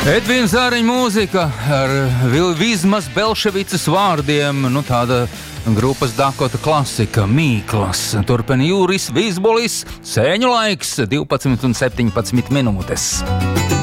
Edvīna Zāriņa mūzika ar Vizmas Belševicas vārdiem, tāda grupas Dakota klasika, Mīklas. Turpina Jūris Vīzbolis, sēņu laiks, 12 un 17 minūtes.